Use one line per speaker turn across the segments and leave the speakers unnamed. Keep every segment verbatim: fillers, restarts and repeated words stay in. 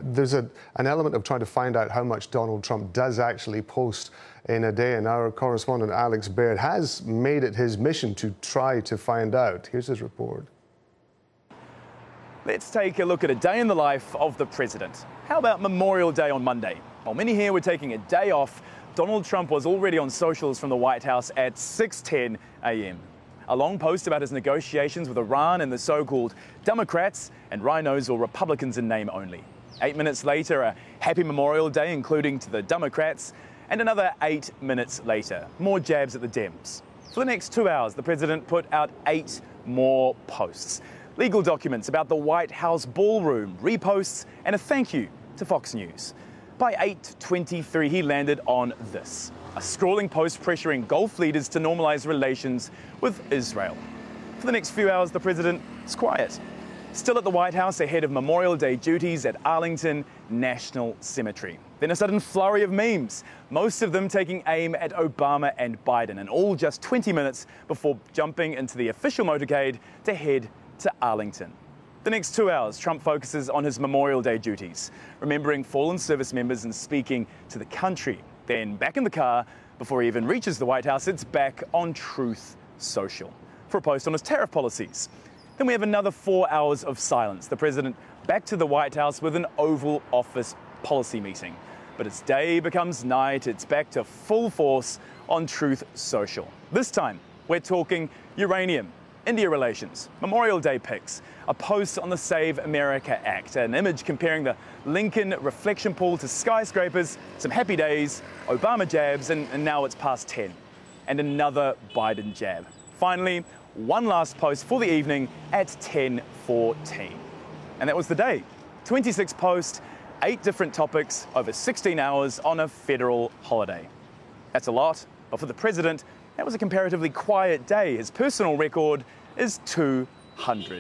there's a, an element of trying to find out how much Donald Trump does actually post in a day, and our correspondent Alex Baird has made it his mission to try to find out. Here's his report.
Let's take a look at a day in the life of the president. How about Memorial Day on Monday? While many here were taking a day off, Donald Trump was already on socials from the White House at six ten a m A long post about his negotiations with Iran and the so-called Democrats and rhinos, or Republicans in name only. Eight minutes later, a happy Memorial Day, including to the Democrats, and another eight minutes later, more jabs at the Dems. For the next two hours, the president put out eight more posts. Legal documents about the White House ballroom, reposts, and a thank you to Fox News. By eight twenty-three, he landed on this: a scrawling post pressuring Gulf leaders to normalize relations with Israel. For the next few hours, the president is quiet. Still at the White House ahead of Memorial Day duties at Arlington National Cemetery. Then a sudden flurry of memes, most of them taking aim at Obama and Biden, and all just twenty minutes before jumping into the official motorcade to head to Arlington. The next two hours, Trump focuses on his Memorial Day duties, remembering fallen service members and speaking to the country. Then back in the car, before he even reaches the White House, it's back on Truth Social for a post on his tariff policies. Then we have another four hours of silence. The president back to the White House with an Oval Office policy meeting. But as day becomes night, it's back to full force on Truth Social. This time, we're talking uranium, India relations, Memorial Day pics, a post on the Save America Act, an image comparing the Lincoln reflection pool to skyscrapers, some happy days, Obama jabs, and, and now it's past ten. And another Biden jab. Finally, one last post for the evening at ten fourteen. And that was the day. twenty-six posts, eight different topics, over sixteen hours on a federal holiday. That's a lot, but for the president, that was a comparatively quiet day. His personal record is two hundred.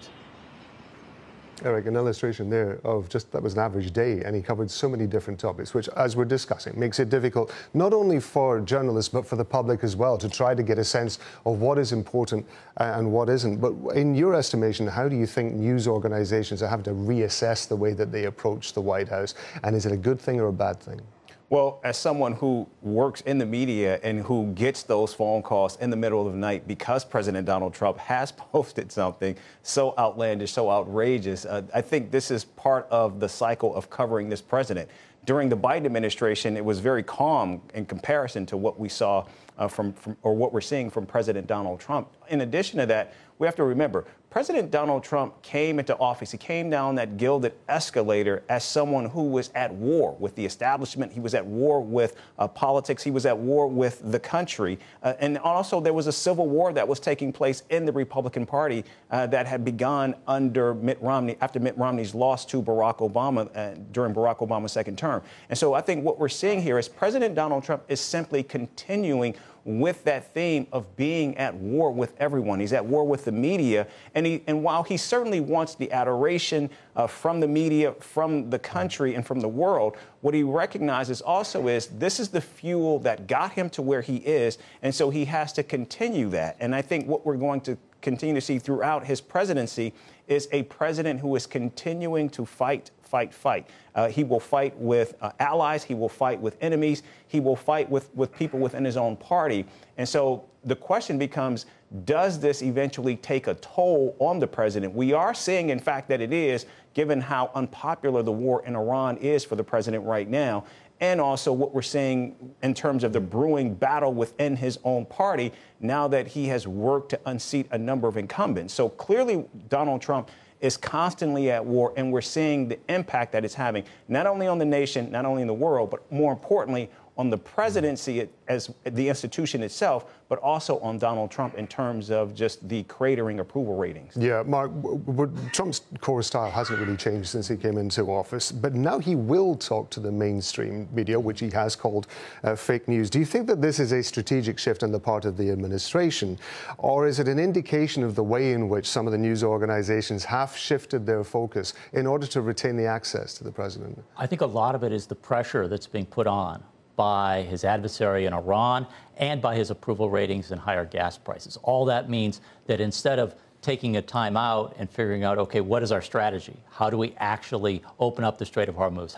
Eric, an illustration there of just that was an average day, and he covered so many different topics, which, as we're discussing, makes it difficult not only for journalists but for the public as well to try to get a sense of what is important and what isn't. But in your estimation, how do you think news organizations are having to reassess the way that they approach the White House? And is it a good thing or a bad thing?
Well, as someone who works in the media and who gets those phone calls in the middle of the night because President Donald Trump has posted something so outlandish, so outrageous, uh, I think this is part of the cycle of covering this president. During the Biden administration, it was very calm in comparison to what we saw uh, from, from, or what we're seeing from President Donald Trump. In addition to that, we have to remember, President Donald Trump came into office. He came down that gilded escalator as someone who was at war with the establishment. He was at war with uh, politics. He was at war with the country. Uh, and also there was a civil war that was taking place in the Republican Party uh, that had begun under Mitt Romney, after Mitt Romney's loss to Barack Obama uh, during Barack Obama's second term. And so I think what we're seeing here is President Donald Trump is simply continuing with that theme of being at war with everyone. He's at war with the media. And, he, and while he certainly wants the adoration uh, from the media, from the country, and from the world, what he recognizes also is this is the fuel that got him to where he is. And so he has to continue that. And I think what we're going to continue to see throughout his presidency is a president who is continuing to fight, fight, fight. Uh, he will fight with uh, allies. He will fight with enemies. He will fight with, with people within his own party. And so the question becomes, does this eventually take a toll on the president? We are seeing, in fact, that it is, given how unpopular the war in Iran is for the president right now, and also what we're seeing in terms of the brewing battle within his own party now that he has worked to unseat a number of incumbents. So clearly, Donald Trump is constantly at war, and we're seeing the impact that it's having, not only on the nation, not only in the world, but more importantly, on the presidency as the institution itself, but also on Donald Trump in terms of just the cratering approval ratings.
Yeah, Mark, w- w- Trump's core style hasn't really changed since he came into office, but now he will talk to the mainstream media, which he has called uh, fake news. Do you think that this is a strategic shift on the part of the administration, or is it an indication of the way in which some of the news organizations have shifted their focus in order to retain the access to the president?
I think a lot of it is the pressure that's being put on by his adversary in Iran and by his approval ratings and higher gas prices. All that means that instead of taking a time out and figuring out, okay, what is our strategy? How do we actually open up the Strait of Hormuz?